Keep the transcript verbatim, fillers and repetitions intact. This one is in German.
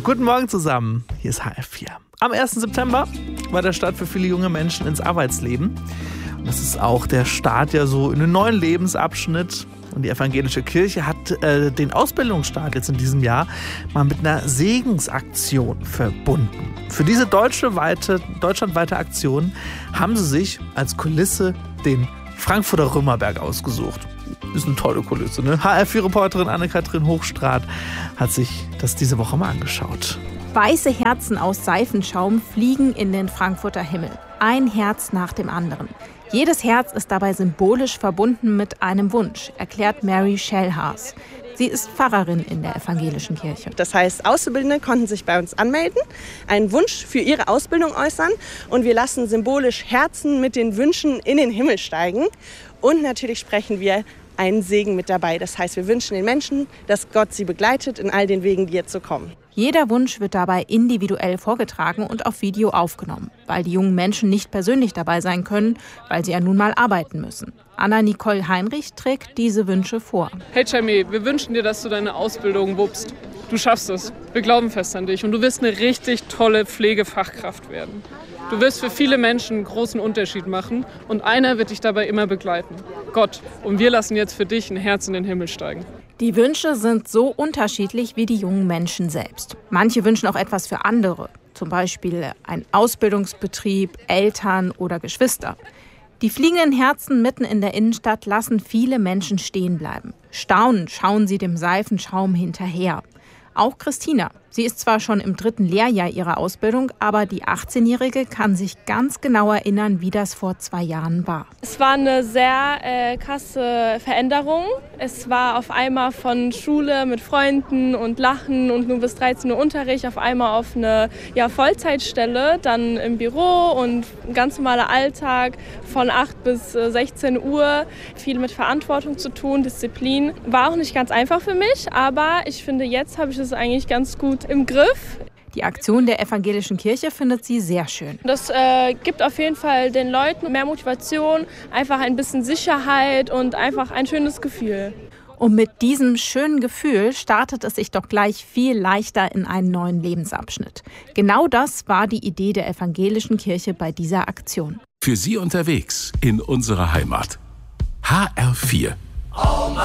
Guten Morgen zusammen, hier ist H R vier. Am ersten September war der Start für viele junge Menschen ins Arbeitsleben. Und das ist auch der Start ja so in einen neuen Lebensabschnitt. Und die evangelische Kirche hat äh, den Ausbildungsstart jetzt in diesem Jahr mal mit einer Segensaktion verbunden. Für diese deutsche weite, deutschlandweite Aktion haben sie sich als Kulisse den Frankfurter Römerberg ausgesucht. Ist eine tolle Kulisse, ne? H R vier-Reporterin Anne-Kathrin Hochstraat hat sich das diese Woche mal angeschaut. Weiße Herzen aus Seifenschaum fliegen in den Frankfurter Himmel. Ein Herz nach dem anderen. Jedes Herz ist dabei symbolisch verbunden mit einem Wunsch, erklärt Mary Schellhaas. Sie ist Pfarrerin in der evangelischen Kirche. Das heißt, Auszubildende konnten sich bei uns anmelden, einen Wunsch für ihre Ausbildung äußern und wir lassen symbolisch Herzen mit den Wünschen in den Himmel steigen. Und natürlich sprechen wir einen Segen mit dabei. Das heißt, wir wünschen den Menschen, dass Gott sie begleitet in all den Wegen, die jetzt so kommen. Jeder Wunsch wird dabei individuell vorgetragen und auf Video aufgenommen, weil die jungen Menschen nicht persönlich dabei sein können, weil sie ja nun mal arbeiten müssen. Anna-Nicole Heinrich trägt diese Wünsche vor. Hey Jamie, wir wünschen dir, dass du deine Ausbildung wuppst. Du schaffst es. Wir glauben fest an dich und du wirst eine richtig tolle Pflegefachkraft werden. Du wirst für viele Menschen einen großen Unterschied machen und einer wird dich dabei immer begleiten. Gott. Und wir lassen jetzt für dich ein Herz in den Himmel steigen. Die Wünsche sind so unterschiedlich wie die jungen Menschen selbst. Manche wünschen auch etwas für andere, zum Beispiel ein Ausbildungsbetrieb, Eltern oder Geschwister. Die fliegenden Herzen mitten in der Innenstadt lassen viele Menschen stehen bleiben. Staunend schauen sie dem Seifenschaum hinterher. Auch Christina. Sie ist zwar schon im dritten Lehrjahr ihrer Ausbildung, aber die achtzehnjährige kann sich ganz genau erinnern, wie das vor zwei Jahren war. Es war eine sehr äh, krasse Veränderung. Es war auf einmal von Schule mit Freunden und Lachen und nur bis dreizehn Uhr Unterricht auf einmal auf eine ja, Vollzeitstelle, dann im Büro und ein ganz normaler Alltag von acht bis sechzehn Uhr. Viel mit Verantwortung zu tun, Disziplin. War auch nicht ganz einfach für mich, aber ich finde, jetzt habe ich es eigentlich ganz gut im Griff. Die Aktion der evangelischen Kirche findet sie sehr schön. Das äh, gibt auf jeden Fall den Leuten mehr Motivation, einfach ein bisschen Sicherheit und einfach ein schönes Gefühl. Und mit diesem schönen Gefühl startet es sich doch gleich viel leichter in einen neuen Lebensabschnitt. Genau das war die Idee der evangelischen Kirche bei dieser Aktion. Für Sie unterwegs in unserer Heimat. H R vier.